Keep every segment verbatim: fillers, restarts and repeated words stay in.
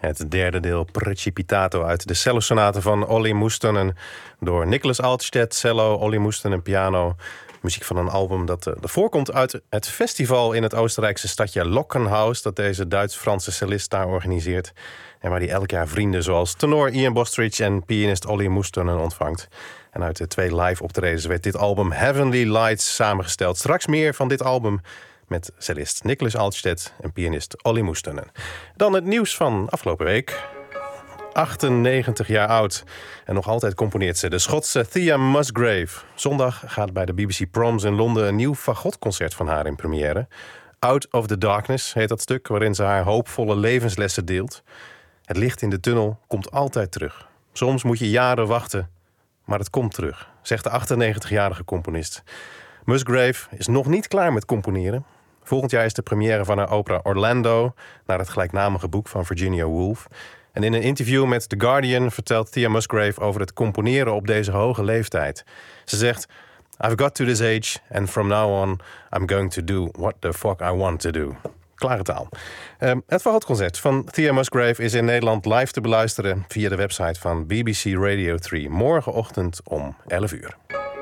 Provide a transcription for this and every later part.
Het derde deel Precipitato uit de cellosonate van Olli Mustonen door Nicholas Altstedt, cello, Olli Mustonen, piano. Muziek van een album dat uh, voorkomt uit het festival in het Oostenrijkse stadje Lockenhaus dat deze Duits-Franse cellist daar organiseert. En waar hij elk jaar vrienden zoals tenor Ian Bostridge en pianist Olli Mustonen ontvangt. En uit de twee live optredens werd dit album Heavenly Lights samengesteld. Straks meer van dit album met cellist Nicholas Altstedt en pianist Olli Mustonen. Dan het nieuws van afgelopen week. achtennegentig jaar oud en nog altijd componeert ze. De Schotse Thea Musgrave. Zondag gaat bij de B B C Proms in Londen een nieuw fagotconcert van haar in première. Out of the Darkness heet dat stuk, waarin ze haar hoopvolle levenslessen deelt. Het licht in de tunnel komt altijd terug. Soms moet je jaren wachten, maar het komt terug, zegt de achtennegentigjarige componist. Musgrave is nog niet klaar met componeren. Volgend jaar is de première van haar opera Orlando, naar het gelijknamige boek van Virginia Woolf. En in een interview met The Guardian vertelt Thea Musgrave over het componeren op deze hoge leeftijd. Ze zegt: I've got to this age and from now on I'm going to do what the fuck I want to do. Klare taal. Uh, het fagotconcert van Thea Musgrave is in Nederland live te beluisteren via de website van B B C Radio drie. Morgenochtend om elf uur.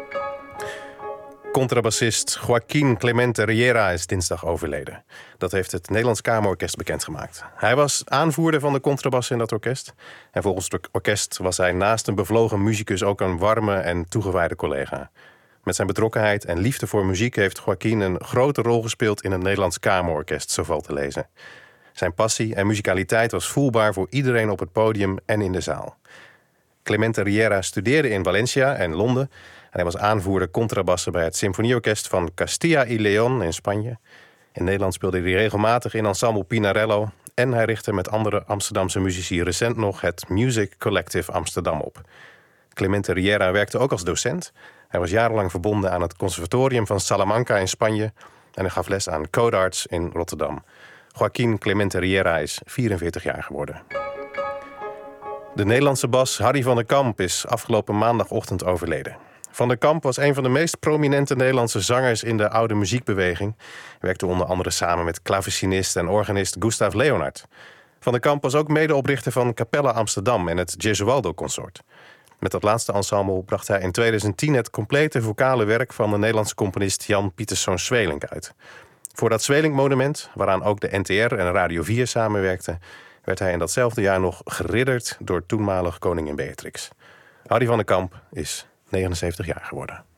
Contrabassist Joaquín Clemente Riera is dinsdag overleden. Dat heeft het Nederlands Kamerorkest bekendgemaakt. Hij was aanvoerder van de contrabas in dat orkest. En volgens het orkest was hij naast een bevlogen muzikus ook een warme en toegewijde collega. Met zijn betrokkenheid en liefde voor muziek heeft Joaquín een grote rol gespeeld in het Nederlands Kamerorkest, zo valt te lezen. Zijn passie en muzikaliteit was voelbaar voor iedereen op het podium en in de zaal. Clemente Riera studeerde in Valencia en Londen. En hij was aanvoerder contrabassen bij het Symfonieorkest van Castilla y León in Spanje. In Nederland speelde hij regelmatig in ensemble Pinarello. En hij richtte met andere Amsterdamse muzici recent nog het Music Collective Amsterdam op. Clemente Riera werkte ook als docent. Hij was jarenlang verbonden aan het conservatorium van Salamanca in Spanje. En hij gaf les aan Codarts in Rotterdam. Joaquín Clemente Riera is vierenveertig jaar geworden. De Nederlandse bas Harry van den Kamp is afgelopen maandagochtend overleden. Van den Kamp was een van de meest prominente Nederlandse zangers in de oude muziekbeweging. Hij werkte onder andere samen met klavecinist en organist Gustav Leonard. Van den Kamp was ook medeoprichter van Capella Amsterdam en het Gesualdo Consort. Met dat laatste ensemble bracht hij in tweeduizend tien het complete vocale werk van de Nederlandse componist Jan Pieterszoon Sweelinck uit. Voor dat Sweelinck-monument, waaraan ook de N T R en Radio vier samenwerkten, werd hij in datzelfde jaar nog geridderd door toenmalig koningin Beatrix. Harry van den Kamp is negenenzeventig jaar geworden.